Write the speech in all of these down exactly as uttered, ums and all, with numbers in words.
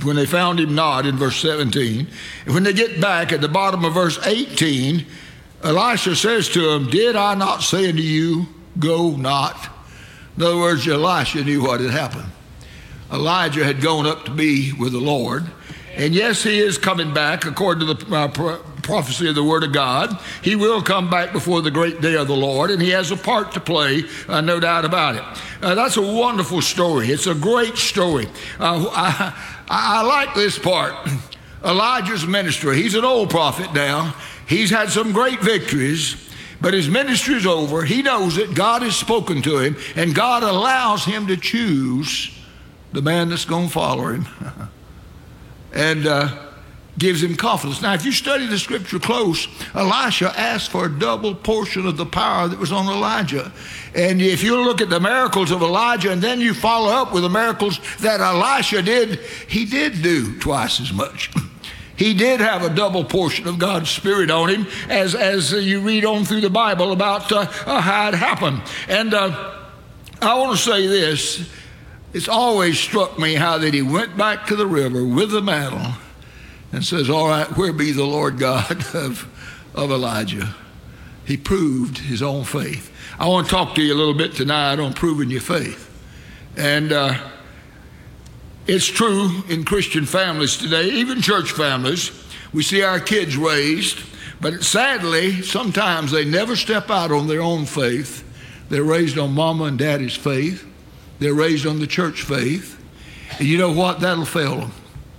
when they found him not in verse seventeen. And when they get back at the bottom of verse eighteen, Elisha says to him, did I not say unto you, go not? In other words, Elisha knew what had happened. Elijah had gone up to be with the Lord. And yes, he is coming back according to the uh, pro- prophecy of the Word of God. He will come back before the great day of the Lord, and he has a part to play, uh, no doubt about it. Uh, that's a wonderful story. It's a great story. Uh, I, I, I like this part. Elijah's ministry. He's an old prophet now. He's had some great victories, but his ministry is over. He knows that God has spoken to him, and God allows him to choose the man that's going to follow him. and uh, gives him confidence. Now, if you study the scripture close, Elisha asked for a double portion of the power that was on Elijah. And if you look at the miracles of Elijah and then you follow up with the miracles that Elisha did, he did do twice as much. He did have a double portion of God's Spirit on him, as, as you read on through the Bible about uh, uh, how it happened. And uh, I want to say this. It's always struck me how that he went back to the river with the mantle and says, all right, where be the Lord God of, of Elijah? He proved his own faith. I want to talk to you a little bit tonight on proving your faith. And uh, it's true in Christian families today, even church families. We see our kids raised, but sadly, sometimes they never step out on their own faith. They're raised on mama and daddy's faith. They're raised on the church faith. And you know what? That'll fail them.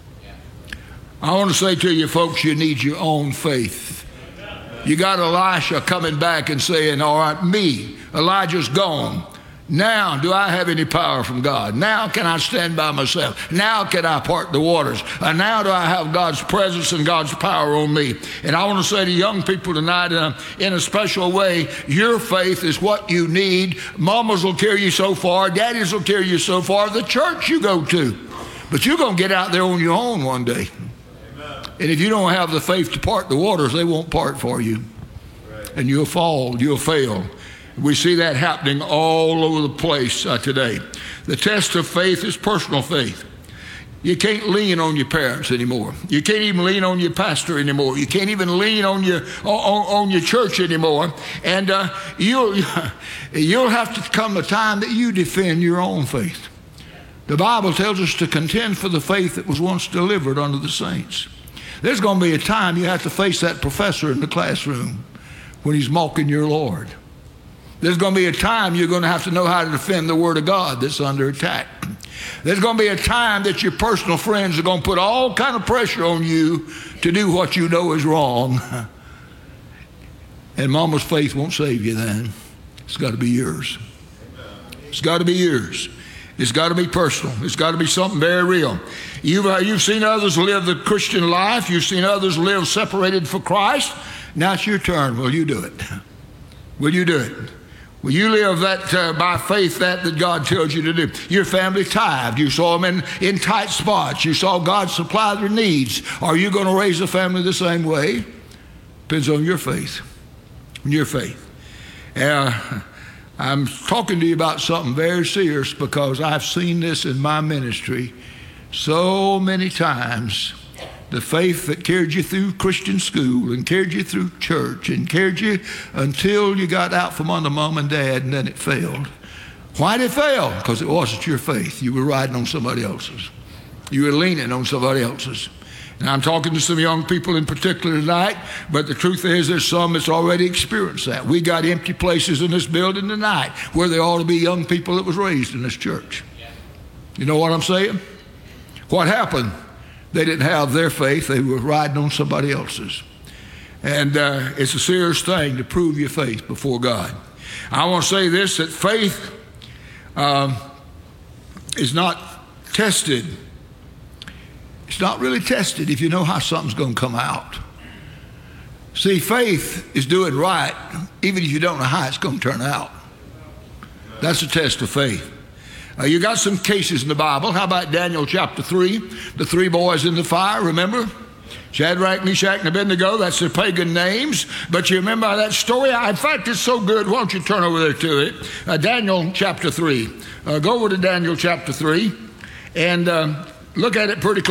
I want to say to you folks, you need your own faith. You got Elisha coming back and saying, all right, me, Elijah's gone. Now, do I have any power from God? Now can I stand by myself? Now can I part the waters? And now do I have God's presence and God's power on me? And I want to say to young people tonight, in a, in a special way, your faith is what you need. Mamas will carry you so far. Daddies will carry you so far. The church you go to. But you're going to get out there on your own one day. Amen. And if you don't have the faith to part the waters, they won't part for you. Right. And you'll fall. You'll fail. We see that happening all over the place uh, today. The test of faith is personal faith. You can't lean on your parents anymore. You can't even lean on your pastor anymore. You can't even lean on your on, on your church anymore. And uh, you'll you'll have to come a time that you defend your own faith. The Bible tells us to contend for the faith that was once delivered unto the saints. There's going to be a time you have to face that professor in the classroom when he's mocking your Lord. There's going to be a time you're going to have to know how to defend the Word of God that's under attack. There's going to be a time that your personal friends are going to put all kind of pressure on you to do what you know is wrong. And mama's faith won't save you then. It's got to be yours. It's got to be yours. It's got to be personal. It's got to be something very real. You've, uh, you've seen others live the Christian life. You've seen others live separated for Christ. Now it's your turn. Will you do it? Will you do it? Will you live that uh, by faith that, that God tells you to do? Your family tithed. You saw them in, in tight spots. You saw God supply their needs. Are you going to raise a family the same way? Depends on your faith. Your faith. Uh, I'm talking to you about something very serious because I've seen this in my ministry so many times. The faith that carried you through Christian school and carried you through church and carried you until you got out from under mom and dad, and then it failed. Why did it fail? Because it wasn't your faith. You were riding on somebody else's. You were leaning on somebody else's. And I'm talking to some young people in particular tonight, but the truth is there's some that's already experienced that. We got empty places in this building tonight where there ought to be young people that was raised in this church. You know what I'm saying? What happened? They didn't have their faith. They were riding on somebody else's. And uh, it's a serious thing to prove your faith before God. I want to say this, that faith um, is not tested. It's not really tested if you know how something's going to come out. See, faith is doing right even if you don't know how it's going to turn out. That's a test of faith. Uh, you got some cases in the Bible. How about Daniel chapter three? The three boys in the fire, remember? Shadrach, Meshach, and Abednego, that's their pagan names. But you remember that story? In fact, it's so good. Why don't you turn over there to it? Uh, Daniel chapter three. Uh, go over to Daniel chapter three and uh, look at it pretty close.